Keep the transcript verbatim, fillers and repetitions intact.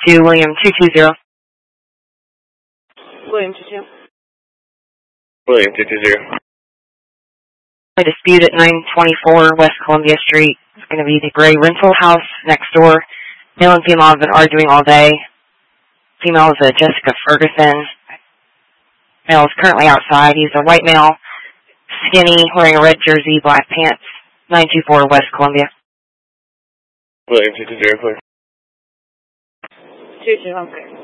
to William two two zero. William two two. William two two zero. A dispute at nine twenty-four West Columbia Street. It's going to be the gray rental house next door. Male and female have been arguing all day. Female is a Jessica Ferguson. Male is currently outside. He's a white male, skinny, wearing a red jersey, black pants. nine two four West Columbia. William two two zero, please. two two, I'm clear.